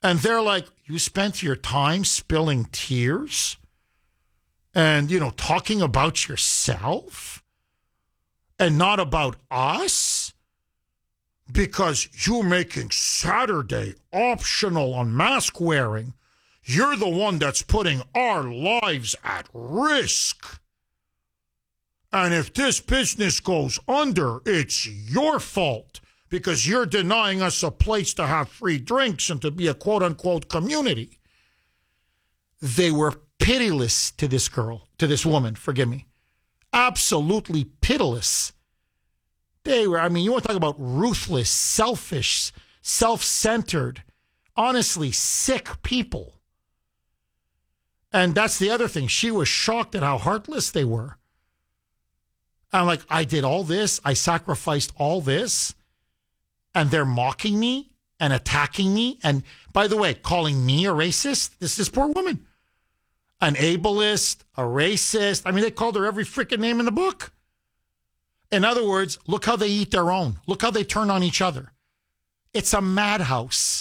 And they're like, you spent your time spilling tears and, talking about yourself and not about us because you're making Saturday optional on mask wearing. You're the one that's putting our lives at risk. And if this business goes under, it's your fault because you're denying us a place to have free drinks and to be a quote-unquote community. They were pitiless to this girl, to this woman, forgive me. Absolutely pitiless. They were, you want to talk about ruthless, selfish, self-centered, honestly sick people. And that's the other thing. She was shocked at how heartless they were. I'm like, I did all this. I sacrificed all this. And they're mocking me and attacking me. And by the way, calling me a racist. This poor woman. An ableist, a racist. They called her every freaking name in the book. In other words, look how they eat their own. Look how they turn on each other. It's a madhouse.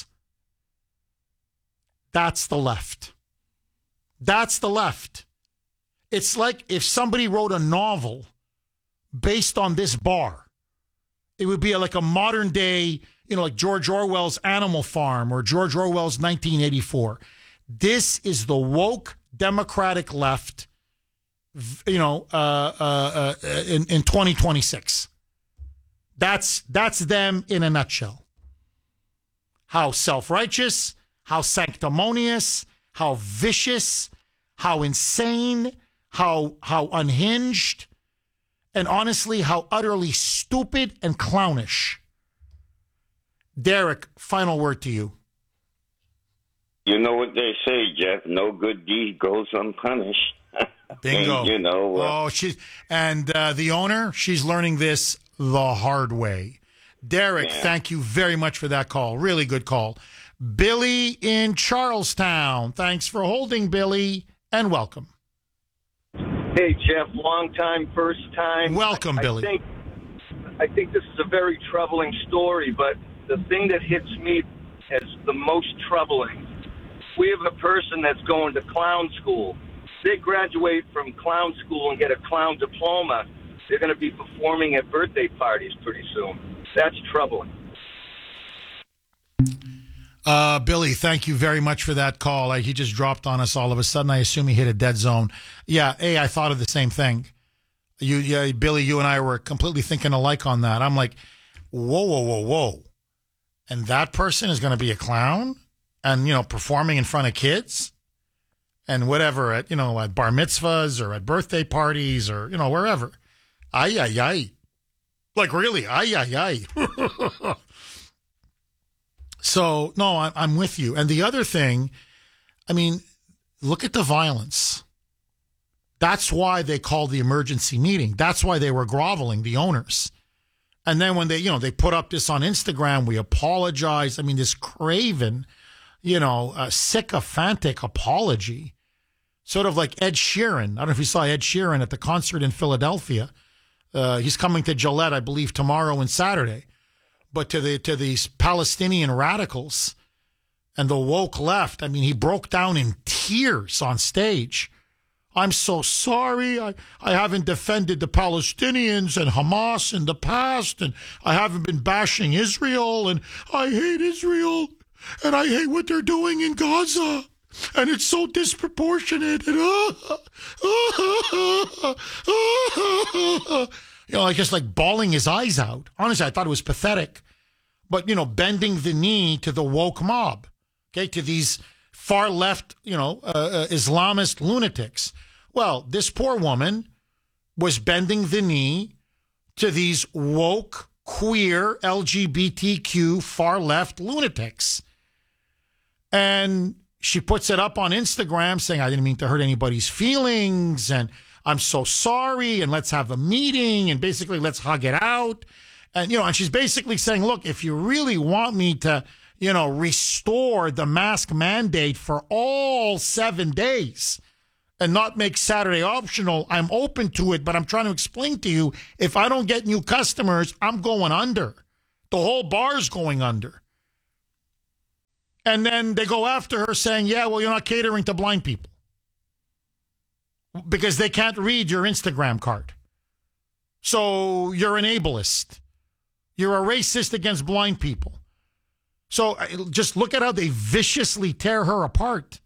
That's the left. That's the left. It's like if somebody wrote a novel based on this bar. It would be like a modern day, like George Orwell's Animal Farm or George Orwell's 1984. This is the woke Democratic left, in 2026. That's them in a nutshell. How self-righteous, how sanctimonious, how vicious, how insane, how unhinged, and honestly, how utterly stupid and clownish. Derek, final word to you. You know what they say, Jeff, no good deed goes unpunished. Bingo. And, the owner, she's learning this the hard way. Derek, Thank you very much for that call. Really good call. Billy in Charlestown. Thanks for holding, Billy, and welcome. Hey, Jeff, long time, first time. Welcome, Billy. I think this is a very troubling story, but the thing that hits me as the most troubling, we have a person that's going to clown school. They graduate from clown school and get a clown diploma. They're going to be performing at birthday parties pretty soon. That's troubling. Billy, thank you very much for that call. He just dropped on us all of a sudden. I assume he hit a dead zone. Yeah, I thought of the same thing. Billy, you and I were completely thinking alike on that. I'm like, whoa. And that person is going to be a clown and, performing in front of kids and whatever at bar mitzvahs or at birthday parties or, wherever. Ay. Like, really? Ay. So, no, I'm with you. And the other thing, look at the violence. That's why they called the emergency meeting. That's why they were groveling, the owners. And then when they put up this on Instagram, we apologize. This craven, sycophantic apology, sort of like Ed Sheeran. I don't know if you saw Ed Sheeran at the concert in Philadelphia. He's coming to Gillette, I believe, tomorrow and Saturday. But to these Palestinian radicals and the woke left, he broke down in tears on stage. I'm so sorry. I haven't defended the Palestinians and Hamas in the past, and I haven't been bashing Israel, and I hate Israel, and I hate what they're doing in Gaza, and it's so disproportionate. And just like bawling his eyes out. Honestly, I thought it was pathetic. But, bending the knee to the woke mob, okay, to these far left, Islamist lunatics. Well, this poor woman was bending the knee to these woke, queer, LGBTQ, far left lunatics. And she puts it up on Instagram saying, I didn't mean to hurt anybody's feelings, and I'm so sorry, and let's have a meeting, and basically let's hug it out. And, and she's basically saying, look, if you really want me to, restore the mask mandate for all 7 days and not make Saturday optional, I'm open to it, but I'm trying to explain to you, if I don't get new customers, I'm going under. The whole bar's going under. And then they go after her saying, yeah, well, you're not catering to blind people because they can't read your Instagram card. So you're an ableist. You're a racist against blind people. So just look at how they viciously tear her apart.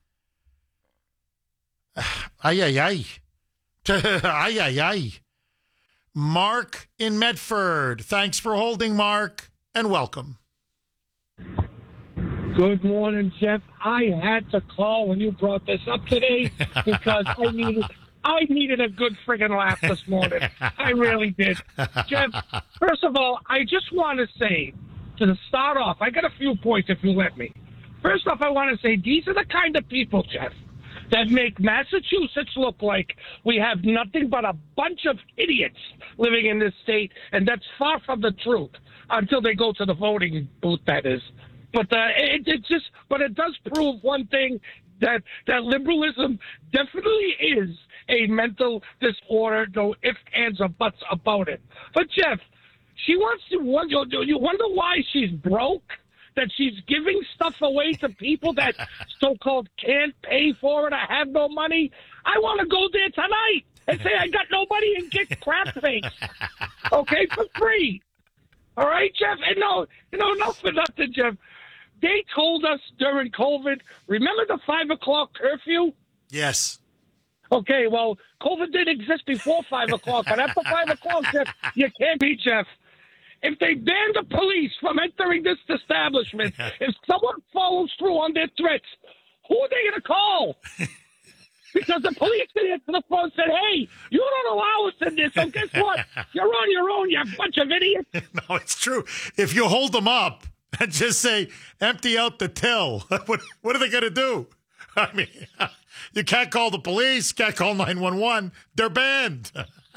Ay, ay, ay. Ay, ay, ay. Mark in Medford. Thanks for holding, Mark, and welcome. Good morning, Jeff. I had to call when you brought this up today because I needed a good friggin' laugh this morning. I really did. Jeff, first of all, I just want to say, to start off, I got a few points if you let me. First off, I want to say these are the kind of people, Jeff, that make Massachusetts look like we have nothing but a bunch of idiots living in this state, and that's far from the truth until they go to the voting booth, that is. But it does prove one thing, that liberalism definitely is a mental disorder, no ifs, ands, or buts about it. But, Jeff, she wants to wonder, you wonder why she's broke? That she's giving stuff away to people that so-called can't pay for it or have no money? I want to go there tonight and say I got no money and get crap fakes, okay, for free. All right, Jeff? And no, not for nothing, Jeff. They told us during COVID, remember the 5 o'clock curfew? Yes. Okay, well, COVID didn't exist before 5 o'clock, but after 5 o'clock, Jeff, you can't be, Jeff. If they ban the police from entering this establishment, if someone follows through on their threats, who are they going to call? Because the police didn't answer the phone and said, hey, you don't allow us in this, so guess what? You're on your own, you bunch of idiots. No, it's true. If you hold them up and just say, empty out the till, what are they going to do? I mean, you can't call the police, can't call 911. They're banned.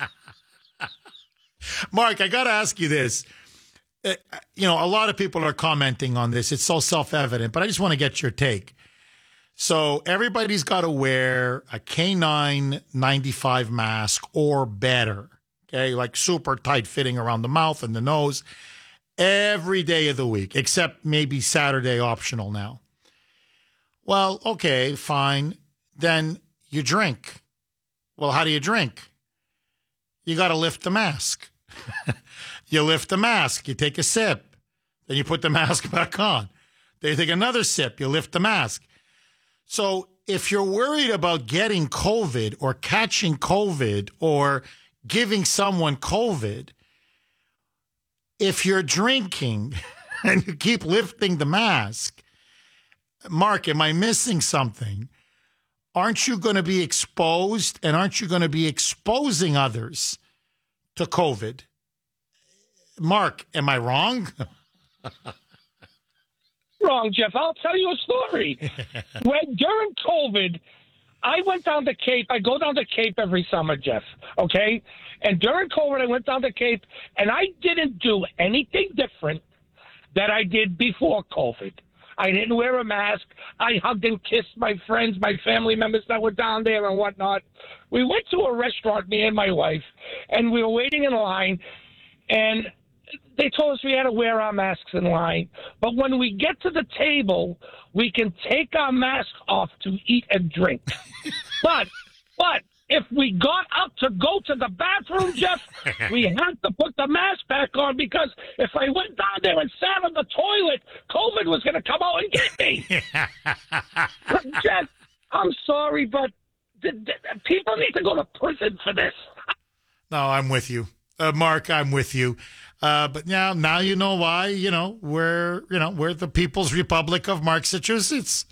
Mark, I got to ask you this. A lot of people are commenting on this. It's so self-evident, but I just want to get your take. So everybody's got to wear a K95 mask or better, okay, like super tight fitting around the mouth and the nose every day of the week, except maybe Saturday optional now. Well, okay, fine. Then you drink. Well, how do you drink? You got to lift the mask. You lift the mask. You take a sip. Then you put the mask back on. Then you take another sip. You lift the mask. So if you're worried about getting COVID or catching COVID or giving someone COVID, if you're drinking and you keep lifting the mask, Mark, am I missing something? Aren't you going to be exposed and aren't you going to be exposing others to COVID? Mark, am I wrong? Wrong, Jeff. I'll tell you a story. During COVID, I went down the Cape. I go down the Cape every summer, Jeff, okay? And during COVID, I went down the Cape, and I didn't do anything different that I did before COVID. I didn't wear a mask. I hugged and kissed my friends, my family members that were down there and whatnot. We went to a restaurant, me and my wife, and we were waiting in line, and they told us we had to wear our masks in line. But when we get to the table, we can take our mask off to eat and drink. But if we got up to go to the bathroom, Jeff, we had to put the mask back on because if I went down there and sat on the toilet, COVID was going to come out and get me. Jeff, I'm sorry, but people need to go to prison for this. No, I'm with you. Mark, I'm with you. But now you know why, we're the People's Republic of Massachusetts.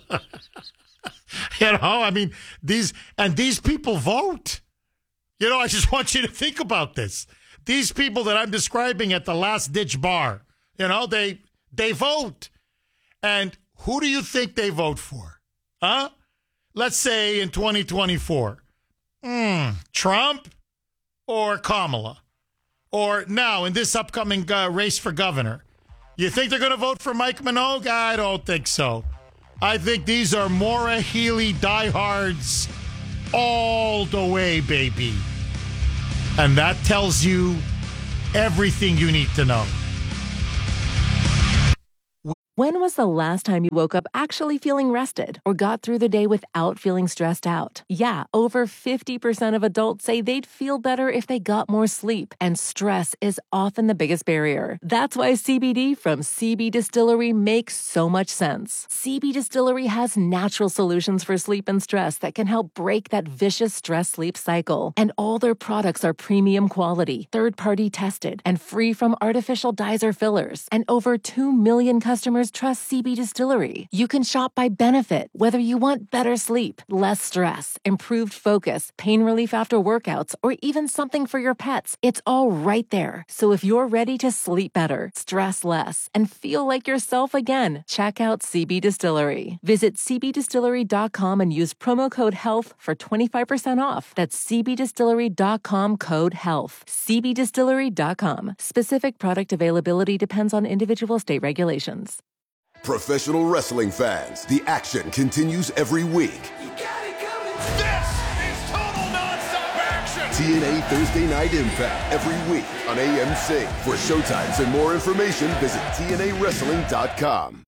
I mean, these people vote. I just want you to think about this. These people that I'm describing at the last ditch bar, they vote. And who do you think they vote for? Huh? Let's say in 2024, Trump or Kamala? Or now in this upcoming race for governor, you think they're going to vote for Mike Minogue? I don't think so. I think these are Maura Healey diehards all the way, baby. And that tells you everything you need to know. When was the last time you woke up actually feeling rested or got through the day without feeling stressed out? Yeah, over 50% of adults say they'd feel better if they got more sleep, and stress is often the biggest barrier. That's why CBD from CB Distillery makes so much sense. CB Distillery has natural solutions for sleep and stress that can help break that vicious stress-sleep cycle. And all their products are premium quality, third-party tested, and free from artificial dyes or fillers. And over 2 million customers trust CB Distillery. You can shop by benefit, whether you want better sleep, less stress, improved focus, pain relief after workouts, or even something for your pets. It's all right there. So if you're ready to sleep better, stress less, and feel like yourself again, check out CB Distillery. Visit cbdistillery.com and use promo code HEALTH for 25% off. That's cbdistillery.com, code HEALTH. cbdistillery.com. Specific product availability depends on individual state regulations. Professional wrestling fans, the action continues every week. This is total nonstop action! TNA Thursday Night Impact every week on AMC. For showtimes and more information, visit TNAWrestling.com.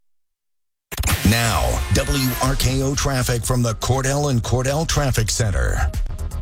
Now, WRKO traffic from the Cordell and Cordell Traffic Center.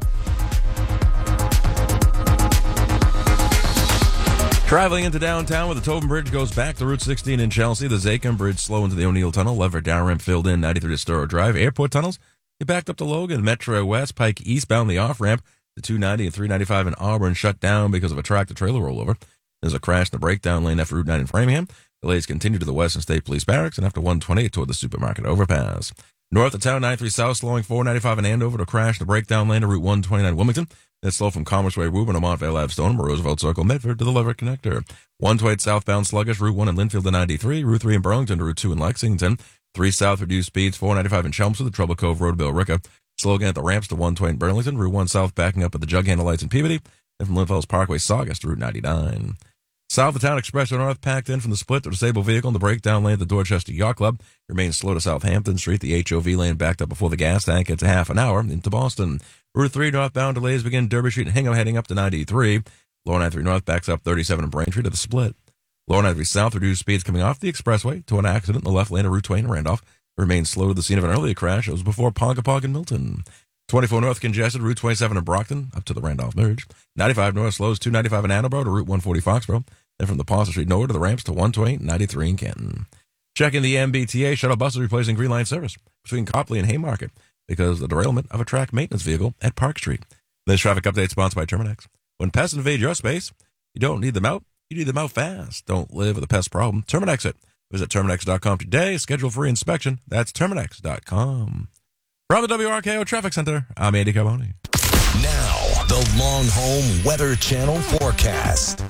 Traveling into downtown where the Tobin Bridge goes back to Route 16 in Chelsea. The Zachem Bridge slow into the O'Neill Tunnel. Lever down ramp filled in 93 to Storrow Drive. Airport tunnels, you backed up to Logan. Metro West, Pike eastbound the off-ramp to 290 and 395 in Auburn shut down because of a tractor-trailer rollover. There's a crash in the breakdown lane after Route 9 in Framingham. Delays continue to the Western State Police Barracks and after 128 toward the supermarket overpass. North of town, 93 South, slowing 495 in Andover to crash in the breakdown lane to Route 129 Wilmington. It's slow from Commerce Way, Woburn to Montvale Ave, Stoneham, Roosevelt Circle, Medford to the Leverett Connector. 128 southbound sluggish, Route 1 in Linfield to 93, Route 3 in Burlington to Route 2 in Lexington. 3 south reduced speeds, 495 in Chelmsford to Trouble Cove Road to Billerica. Slow again at the ramps to 120 in Burlington, Route 1 south backing up at the Jug Handle Lights in Peabody, and from Linfield's Parkway Saugus to Route 99. South of town, Express North packed in from the split to disabled vehicle in the breakdown lane at the Dorchester Yacht Club. Remains slow to Southampton Street. The HOV lane backed up before the gas tank. It's a half an hour into Boston. Route 3 northbound delays begin Derby Street and Hingham heading up to 93. Lower 93 north backs up 37 in Braintree to the split. Lower 93 south reduced speeds coming off the expressway to an accident in the left lane of Route 20 in Randolph. Remains slow to the scene of an earlier crash. It was before Ponkapock and Milton. 24 north congested, Route 27 in Brockton up to the Randolph merge. 95 north slows 295 in Attleboro to Route 140 Foxborough. Then from the Paulson Street north to the ramps to 128 93 in Canton. Checking the MBTA, shuttle buses replacing Green Line service between Copley and Haymarket because of the derailment of a track maintenance vehicle at Park Street. This traffic update sponsored by Terminex. When pests invade your space, you don't need them out, you need them out fast. Don't live with a pest problem. Terminex it. Visit Terminex.com today. Schedule free inspection. That's Terminex.com. From the WRKO Traffic Center, I'm Andy Carboni. Now, the Long Home Weather Channel forecast.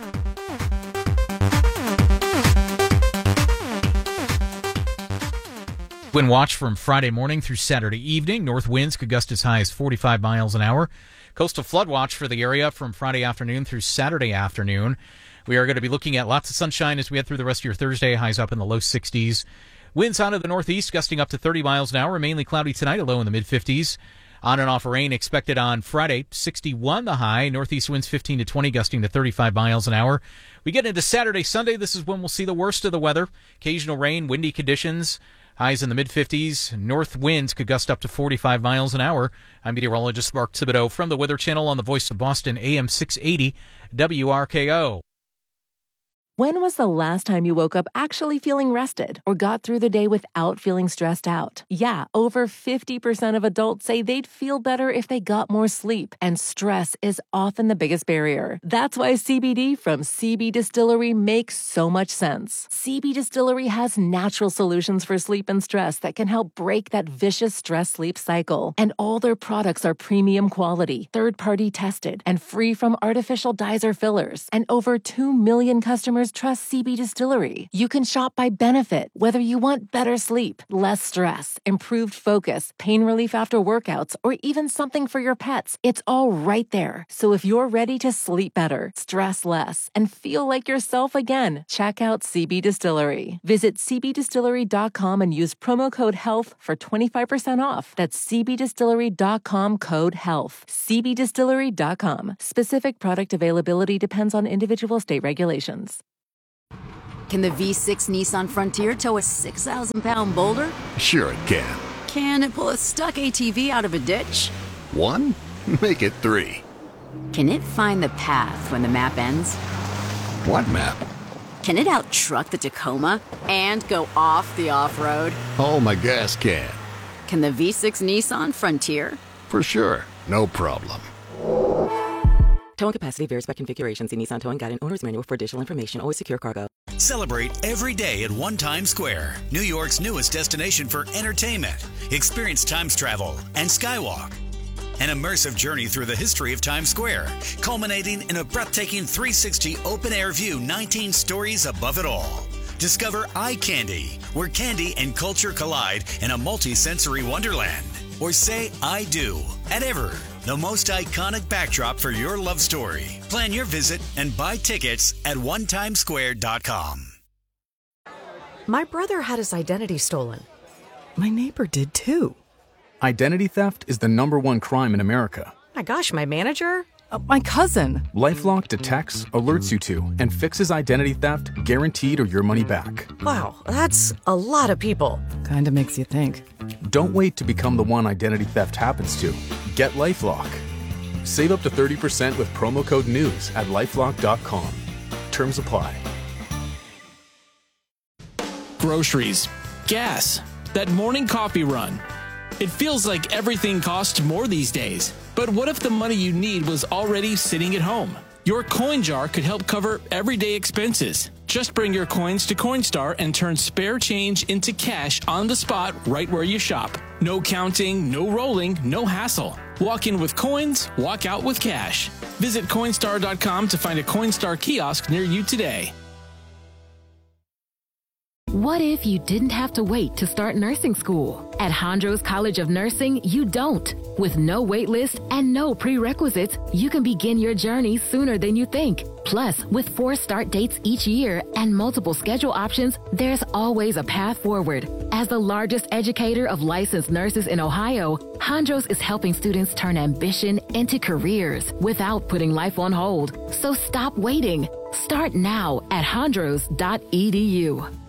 Wind watch from Friday morning through Saturday evening. North winds could gust as high as 45 miles an hour. Coastal flood watch for the area from Friday afternoon through Saturday afternoon. We are going to be looking at lots of sunshine as we head through the rest of your Thursday. Highs up in the low 60s. Winds out of the northeast gusting up to 30 miles an hour. Mainly cloudy tonight, a low in the mid-50s. On and off rain expected on Friday. 61 the high. Northeast winds 15 to 20, gusting to 35 miles an hour. We get into Saturday, Sunday. This is when we'll see the worst of the weather. Occasional rain, windy conditions. Highs in the mid-50s. North winds could gust up to 45 miles an hour. I'm meteorologist Mark Thibodeau from the Weather Channel on the Voice of Boston, AM 680 WRKO. When was the last time you woke up actually feeling rested or got through the day without feeling stressed out? Yeah, over 50% of adults say they'd feel better if they got more sleep, and stress is often the biggest barrier. That's why CBD from CB Distillery makes so much sense. CB Distillery has natural solutions for sleep and stress that can help break that vicious stress-sleep cycle. And all their products are premium quality, third-party tested, and free from artificial dyes or fillers. And over 2 million customers trust CB Distillery. You can shop by benefit, whether you want better sleep, less stress, improved focus, pain relief after workouts, or even something for your pets. It's all right there. So if you're ready to sleep better, stress less, and feel like yourself again, check out CB Distillery. Visit cbdistillery.com and use promo code HEALTH for 25% off. That's cbdistillery.com, code HEALTH. cbdistillery.com. Specific product availability depends on individual state regulations. Can the V6 Nissan Frontier tow a 6,000-pound boulder? Sure it can. Can it pull a stuck ATV out of a ditch? 1? Make it 3. Can it find the path when the map ends? What map? Can it out-truck the Tacoma and go off the off-road? Oh, my gas can. Can the V6 Nissan Frontier? For sure. No problem. Towing capacity varies by configuration. See Nissan Towing Guide and Owner's Manual for additional information. Always secure cargo. Celebrate every day at One Times Square, New York's newest destination for entertainment. Experience Times travel and Skywalk. An immersive journey through the history of Times Square, culminating in a breathtaking 360 open-air view 19 stories above it all. Discover Eye Candy, where candy and culture collide in a multi-sensory wonderland. Or say I do at Ever, the most iconic backdrop for your love story. Plan your visit and buy tickets at onetimesquare.com. My brother had his identity stolen. My neighbor did too. Identity theft is the #1 crime in America. My gosh, my manager? My cousin. LifeLock detects, alerts you to, and fixes identity theft guaranteed or your money back. Wow, that's a lot of people. Kinda makes you think. Don't wait to become the one identity theft happens to. Get LifeLock. Save up to 30% with promo code NEWS at LifeLock.com. Terms apply. Groceries, gas, that morning coffee run. It feels like everything costs more these days. But what if the money you need was already sitting at home? Your coin jar could help cover everyday expenses. Just bring your coins to Coinstar and turn spare change into cash on the spot right where you shop. No counting, no rolling, no hassle. Walk in with coins, walk out with cash. Visit Coinstar.com to find a Coinstar kiosk near you today. What if you didn't have to wait to start nursing school? At Hondros College of Nursing, you don't. With no wait list and no prerequisites, you can begin your journey sooner than you think. Plus, with 4 start dates each year and multiple schedule options, there's always a path forward. As the largest educator of licensed nurses in Ohio, Hondros is helping students turn ambition into careers without putting life on hold. So stop waiting. Start now at hondros.edu.